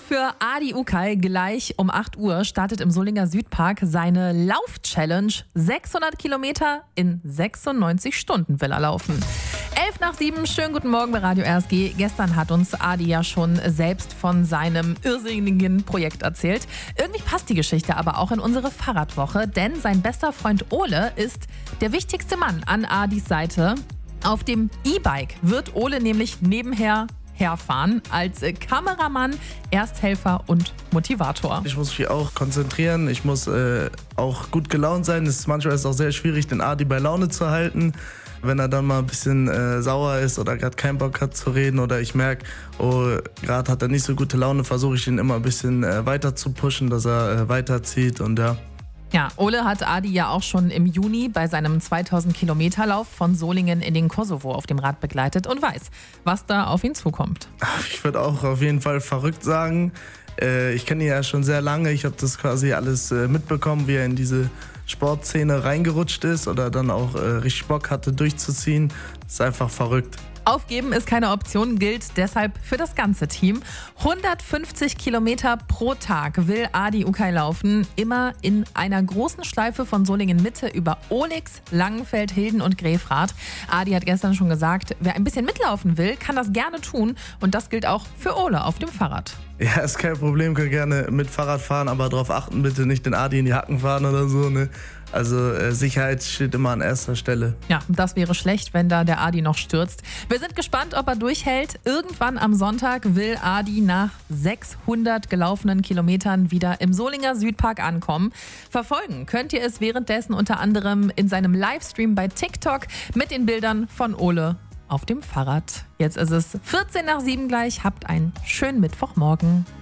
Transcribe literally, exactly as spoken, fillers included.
für Adi Okay. Gleich um acht Uhr startet im Solinger Südpark seine Lauf-Challenge. sechshundert Kilometer in sechsundneunzig Stunden will er laufen. elf nach sieben, schönen guten Morgen bei Radio R S G. Gestern hat uns Adi ja schon selbst von seinem irrsinnigen Projekt erzählt. Irgendwie passt die Geschichte aber auch in unsere Fahrradwoche, denn sein bester Freund Ole ist der wichtigste Mann an Adis Seite. Auf dem E-Bike wird Ole nämlich nebenher herfahren als Kameramann, Ersthelfer und Motivator. Ich muss mich auch konzentrieren, ich muss äh, auch gut gelaunt sein. Es ist manchmal ist es auch sehr schwierig, den Adi bei Laune zu halten. Wenn er dann mal ein bisschen äh, sauer ist oder gerade keinen Bock hat zu reden oder ich merke, oh, gerade hat er nicht so gute Laune, versuche ich ihn immer ein bisschen äh, weiter zu pushen, dass er äh, weiterzieht und ja. Ja, Ole hat Adi ja auch schon im Juni bei seinem zweitausend Kilometer Lauf von Solingen in den Kosovo auf dem Rad begleitet und weiß, was da auf ihn zukommt. Ich würde auch auf jeden Fall verrückt sagen. Äh, ich kenne ihn ja schon sehr lange. Ich habe das quasi alles äh, mitbekommen, wie er in diese Sportszene reingerutscht ist oder dann auch äh, richtig Bock hatte durchzuziehen. Das ist einfach verrückt. Aufgeben ist keine Option, gilt deshalb für das ganze Team. hundertfünfzig Kilometer pro Tag will Adi Okay laufen, immer in einer großen Schleife von Solingen Mitte über Ohlix, Langenfeld, Hilden und Grefrath. Adi hat gestern schon gesagt, wer ein bisschen mitlaufen will, kann das gerne tun und das gilt auch für Ole auf dem Fahrrad. Ja, ist kein Problem, könnt gerne mit Fahrrad fahren, aber darauf achten, bitte nicht den Adi in die Hacken fahren oder so, ne? Also äh, Sicherheit steht immer an erster Stelle. Ja, das wäre schlecht, wenn da der Adi noch stürzt. Wir sind gespannt, ob er durchhält. Irgendwann am Sonntag will Adi nach sechshundert gelaufenen Kilometern wieder im Solinger Südpark ankommen. Verfolgen könnt ihr es währenddessen unter anderem in seinem Livestream bei TikTok mit den Bildern von Ole auf dem Fahrrad. Jetzt ist es vierzehn nach sieben gleich. Habt einen schönen Mittwochmorgen.